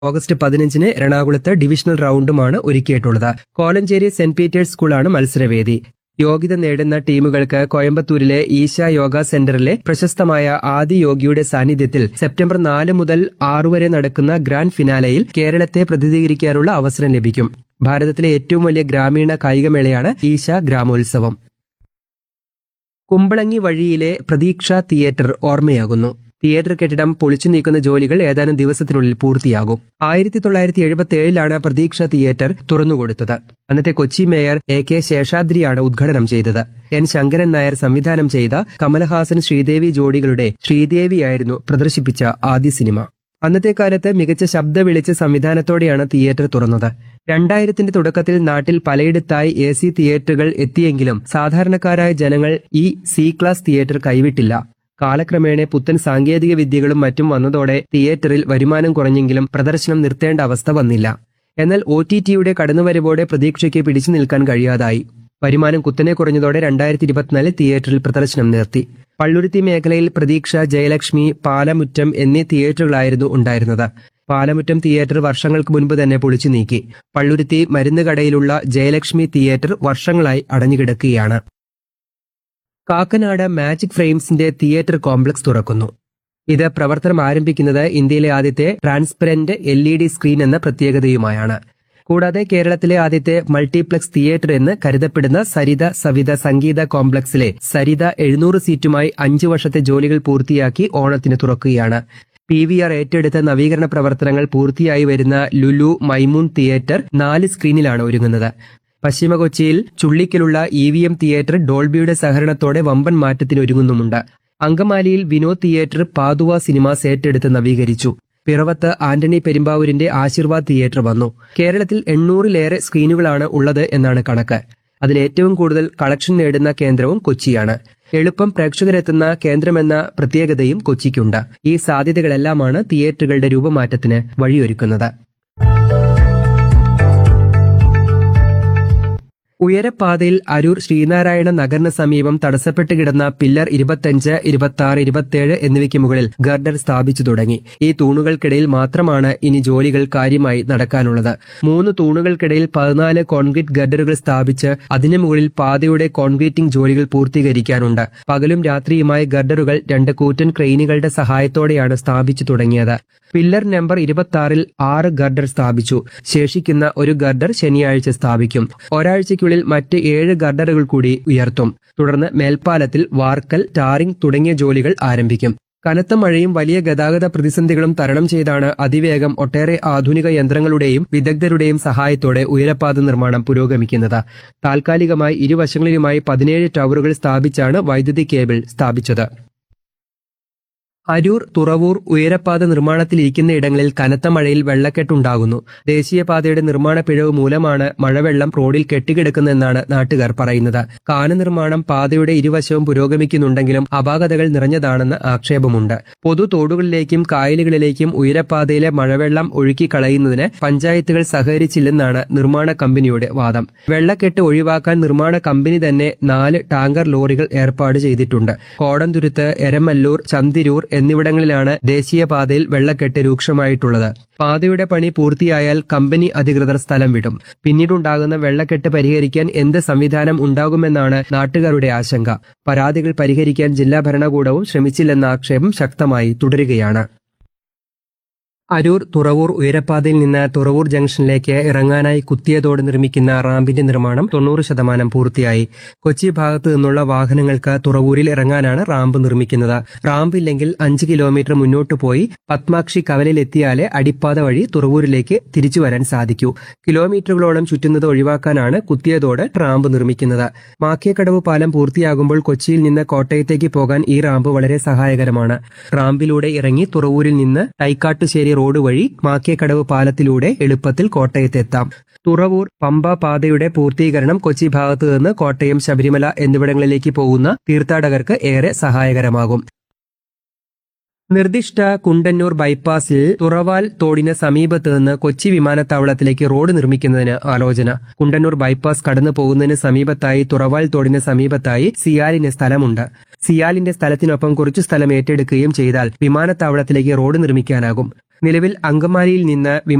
August 15-ന് എറണാകുളത്ത് divisional റൗണ്ടുമാണ് ഒരുക്കിയിട്ടുള്ളത്. Kolenchery saint Peter's സ്കൂളാണ് മത്സരവേദി. യോഗ്യത നേടുന്ന ടീമുകൾക്ക് കോയമ്പത്തൂരിലെ ഈശ യോഗ സെന്ററിലെ പ്രശസ്തമായ ആദി യോഗിയുടെ സാന്നിധ്യത്തിൽ സെപ്റ്റംബർ 4 മുതൽ 6 വരെ നടക്കുന്ന ഗ്രാൻഡ് ഫിനാലെയിൽ കേരളത്തെ പ്രതിനിധീകരിക്കാനുള്ള അവസരം ലഭിക്കും. ഭാരതത്തിലെ ഏറ്റവും വലിയ ഗ്രാമീണ കായികമേളയാണ് ഈശ ഗ്രാമോത്സവം. കുമ്പളങ്ങി വഴിയിലെ പ്രതീക്ഷ തിയേറ്റർ ഓർമ്മയാകുന്നു. തിയേറ്റർ കെട്ടിടം പൊളിച്ചു നീക്കുന്ന ജോലികൾ ഏതാനും ദിവസത്തിനുള്ളിൽ പൂർത്തിയാകും. 1977-ലാണ് പ്രതീക്ഷ തിയേറ്റർ തുറന്നുകൊടുത്തത്. അന്നത്തെ കൊച്ചി മേയർ AK ശേഷാദ്രിയാണ് ഉദ്ഘാടനം ചെയ്തത്. N. ശങ്കരൻ നായർ സംവിധാനം ചെയ്ത കമലഹാസൻ ശ്രീദേവി ജോഡികളുടെ ശ്രീദേവിയായിരുന്നു പ്രദർശിപ്പിച്ച ആദ്യ സിനിമ. അന്നത്തെ കാലത്ത് മികച്ച ശബ്ദ വെളിച്ച സംവിധാനത്തോടെയാണ് തിയേറ്റർ തുറന്നത്. 2000-ന്റെ തുടക്കത്തിൽ നാട്ടിൽ പലയിടത്തായി AC തിയേറ്ററുകൾ എത്തിയെങ്കിലും സാധാരണക്കാരായ ജനങ്ങൾ ഈ C ക്ലാസ് തിയേറ്റർ കൈവിട്ടില്ല. കാലക്രമേണ പുത്തൻ സാങ്കേതിക വിദ്യകളും മറ്റും വന്നതോടെ തിയേറ്ററിൽ വരുമാനം കുറഞ്ഞെങ്കിലും പ്രദർശനം നിർത്തേണ്ട അവസ്ഥ വന്നില്ല. എന്നാൽ OTTയുടെ കടന്നുവരവോടെ പ്രതീക്ഷയ്ക്ക് പിടിച്ചു നിൽക്കാൻ കഴിയാതായി. വരുമാനം കുത്തനെ കുറഞ്ഞതോടെ 2024 തിയേറ്ററിൽ പ്രദർശനം നിർത്തി. പള്ളുരുത്തി മേഖലയിൽ പ്രതീക്ഷ, ജയലക്ഷ്മി, പാലമുറ്റം എന്നീ തിയേറ്ററുകളായിരുന്നു ഉണ്ടായിരുന്നത്. പാലമുറ്റം തിയേറ്റർ വർഷങ്ങൾക്ക് മുൻപ് തന്നെ പൊളിച്ചു നീക്കി. പള്ളുരുത്തി മരുന്ന് കടയിലുള്ള ജയലക്ഷ്മി തിയേറ്റർ വർഷങ്ങളായി അടഞ്ഞുകിടക്കുകയാണ്. കാക്കനാട് മാജിക് ഫ്രെയിംസിന്റെ തിയേറ്റർ കോംപ്ലക്സ് തുറക്കുന്നു. ഇത് പ്രവർത്തനം ആരംഭിക്കുന്നത് ഇന്ത്യയിലെ ആദ്യത്തെ ട്രാൻസ്പെറന്റ് LED സ്ക്രീൻ എന്ന പ്രത്യേകതയുമായാണ്. കൂടാതെ കേരളത്തിലെ ആദ്യത്തെ മൾട്ടിപ്ലക്സ് തിയേറ്റർ എന്ന് കരുതപ്പെടുന്ന സരിത സവിത സംഗീത കോംപ്ലക്സിലെ സരിത 700 സീറ്റുമായി 5 വർഷത്തെ ജോലികൾ പൂർത്തിയാക്കി ഓണത്തിന് തുറക്കുകയാണ്. PVR ഏറ്റെടുത്ത നവീകരണ പ്രവർത്തനങ്ങൾ പൂർത്തിയായി വരുന്ന ലുലു മൈമൂൺ തിയേറ്റർ 4 സ്ക്രീനിലാണ് ഒരുങ്ങുന്നത്. പശ്ചിമ കൊച്ചിയിൽ ചുള്ളിക്കലുള്ള EVM തിയേറ്റർ ഡോൾബിയുടെ സഹകരണത്തോടെ വമ്പൻ മാറ്റത്തിനൊരുങ്ങുന്നുമുണ്ട്. അങ്കമാലിയിൽ വിനോദ് തിയേറ്റർ പാതുവ സിനിമാസ് ഏറ്റെടുത്ത് നവീകരിച്ചു. പിറവത്ത് ആന്റണി പെരുമ്പാവൂരിന്റെ ആശീർവാദ് തിയേറ്റർ വന്നു. കേരളത്തിൽ 800-ലേറെ സ്ക്രീനുകളാണ് ഉള്ളത് എന്നാണ് കണക്ക്. അതിലേറ്റവും കൂടുതൽ കളക്ഷൻ നേടുന്ന കേന്ദ്രവും കൊച്ചിയാണ്. എളുപ്പം പ്രേക്ഷകരെത്തുന്ന കേന്ദ്രമെന്ന പ്രത്യേകതയും കൊച്ചിക്കുണ്ട്. ഈ സാധ്യതകളെല്ലാമാണ് തിയേറ്ററുകളുടെ രൂപമാറ്റത്തിന് വഴിയൊരുക്കുന്നത്. ഉയരപ്പാതയിൽ അരൂർ ശ്രീനാരായണ നഗറിന് സമീപം തടസ്സപ്പെട്ട് കിടന്ന പില്ലർ 25, 26, 27 എന്നിവയ്ക്ക് മുകളിൽ ഗർഡർ സ്ഥാപിച്ചു തുടങ്ങി. ഈ തൂണുകൾക്കിടയിൽ മാത്രമാണ് ഇനി ജോലികൾ കാര്യമായി നടക്കാനുള്ളത്. 3 തൂണുകൾക്കിടയിൽ 14 കോൺക്രീറ്റ് ഗർഡറുകൾ സ്ഥാപിച്ച് അതിനു മുകളിൽ പാതയുടെ കോൺക്രീറ്റിംഗ് ജോലികൾ പൂർത്തീകരിക്കാനുണ്ട്. പകലും രാത്രിയുമായി ഗർഡറുകൾ 2 കൂറ്റൻ ക്രെയിനുകളുടെ സഹായത്തോടെയാണ് സ്ഥാപിച്ചു തുടങ്ങിയത്. പില്ലർ നമ്പർ 26-ൽ 6 ഗർഡർ സ്ഥാപിച്ചു. ശേഷിക്കുന്ന ഒരു ഗർഡർ ശനിയാഴ്ച സ്ഥാപിക്കും. ഒരാഴ്ചയ്ക്കുള്ളിൽ മറ്റ് 7 ഗർഡറുകൾ കൂടി ഉയർത്തും. തുടർന്ന് മേൽപ്പാലത്തിൽ വാർക്കൽ, ടാറിംഗ് തുടങ്ങിയ ജോലികൾ ആരംഭിക്കും. കനത്ത മഴയും വലിയ ഗതാഗത പ്രതിസന്ധികളും തരണം ചെയ്താണ് അതിവേഗം ഒട്ടേറെ ആധുനിക യന്ത്രങ്ങളുടെയും വിദഗ്ധരുടെയും സഹായത്തോടെ ഉയരപ്പാത നിർമ്മാണം പുരോഗമിക്കുന്നത്. താൽക്കാലികമായി ഇരുവശങ്ങളിലുമായി 17 ടവറുകൾ സ്ഥാപിച്ചാണ് വൈദ്യുതി കേബിൾ സ്ഥാപിച്ചത്. അരൂർ, തുറവൂർ ഉയരപ്പാത നിർമ്മാണത്തിലിരിക്കുന്ന ഇടങ്ങളിൽ കനത്ത മഴയിൽ വെള്ളക്കെട്ടുണ്ടാകുന്നു. ദേശീയപാതയുടെ നിർമ്മാണ പിഴവ് മൂലമാണ് മഴവെള്ളം റോഡിൽ കെട്ടിക്കിടക്കുന്നതെന്നാണ് നാട്ടുകാർ പറയുന്നത്. കാന നിർമ്മാണം പാതയുടെ ഇരുവശവും പുരോഗമിക്കുന്നുണ്ടെങ്കിലും അപാകതകൾ നിറഞ്ഞതാണെന്ന് ആക്ഷേപമുണ്ട്. പൊതു തോടുകളിലേക്കും കായലുകളിലേക്കും ഉയരപ്പാതയിലെ മഴവെള്ളം ഒഴുക്കി കളയുന്നതിന് പഞ്ചായത്തുകൾ സഹകരിച്ചില്ലെന്നാണ് നിർമ്മാണ കമ്പനിയുടെ വാദം. വെള്ളക്കെട്ട് ഒഴിവാക്കാൻ നിർമ്മാണ കമ്പനി തന്നെ 4 ടാങ്കർ ലോറികൾ ഏർപ്പാട് ചെയ്തിട്ടുണ്ട്. കോടന്തുരുത്ത്, എരമല്ലൂർ, ചന്തിരൂർ എന്നിവിടങ്ങളിലാണ് ദേശീയപാതയിൽ വെള്ളക്കെട്ട് രൂക്ഷമായിട്ടുള്ളത്. പാതയുടെ പണി പൂർത്തിയായാൽ കമ്പനി അധികൃതർ സ്ഥലം വിടും. പിന്നീടുണ്ടാകുന്ന വെള്ളക്കെട്ട് പരിഹരിക്കാൻ എന്ത് സംവിധാനം ഉണ്ടാകുമെന്നാണ് നാട്ടുകാരുടെ ആശങ്ക. പരാതികൾ പരിഹരിക്കാൻ ജില്ലാ ഭരണകൂടവും ശ്രമിച്ചില്ലെന്ന ആക്ഷേപം ശക്തമായി തുടരുകയാണ്. അരൂർ തുറവൂർ ഉയരപ്പാതയിൽ നിന്ന് തുറവൂർ ജംഗ്ഷനിലേക്ക് ഇറങ്ങാനായി കുത്തിയതോട് നിർമ്മിക്കുന്ന റാമ്പിന്റെ നിർമ്മാണം 90% പൂർത്തിയായി. കൊച്ചി ഭാഗത്തു നിന്നുള്ള വാഹനങ്ങൾക്ക് തുറവൂരിൽ ഇറങ്ങാനാണ് റാമ്പ് നിർമ്മിക്കുന്നത്. റാമ്പ് ഇല്ലെങ്കിൽ 5 കിലോമീറ്റർ മുന്നോട്ട് പോയി പത്മാക്ഷി കവലയിലെത്തിയാലേ അടിപ്പാത വഴി തുറവൂരിലേക്ക് തിരിച്ചു വരാൻ സാധിക്കൂ. കിലോമീറ്ററുകളോളം ചുറ്റുന്നത് ഒഴിവാക്കാനാണ് കുത്തിയതോട് റാമ്പ് നിർമ്മിക്കുന്നത്. മാക്കേക്കടവ് പാലം പൂർത്തിയാകുമ്പോൾ കൊച്ചിയിൽ നിന്ന് കോട്ടയത്തേക്ക് പോകാൻ ഈ റാമ്പ് വളരെ സഹായകരമാണ്. റാമ്പിലൂടെ ഇറങ്ങി തുറവൂരിൽ നിന്ന് തൈക്കാട്ടുശ്ശേരി റോഡ് വഴി മാക്കേക്കടവ് പാലത്തിലൂടെ എളുപ്പത്തിൽ കോട്ടയത്തെത്താം. തുറവൂർ പമ്പ പാതയുടെ പൂർത്തീകരണം കൊച്ചി ഭാഗത്തു നിന്ന് കോട്ടയം, ശബരിമല എന്നിവിടങ്ങളിലേക്ക് പോകുന്ന തീർത്ഥാടകർക്ക് ഏറെ സഹായകരമാകും. നിർദ്ദിഷ്ട കുണ്ടന്നൂർ ബൈപ്പാസിൽ തുറവാൽ തോടിന് സമീപത്ത് നിന്ന് കൊച്ചി വിമാനത്താവളത്തിലേക്ക് റോഡ് നിർമ്മിക്കുന്നതിന് ആലോചന. കുണ്ടന്നൂർ ബൈപ്പാസ് കടന്നു പോകുന്നതിന് സമീപത്തായി തുറവാൽ തോടിന് സമീപത്തായി സിയാലിന് സ്ഥലമുണ്ട്. സിയാലിന്റെ സ്ഥലത്തിനൊപ്പം കുറച്ചു സ്ഥലം ഏറ്റെടുക്കുകയും ചെയ്താൽ വിമാനത്താവളത്തിലേക്ക് റോഡ് നിർമ്മിക്കാനാകും. നിലവിൽ അങ്കമാലിയിൽ നിന്ന്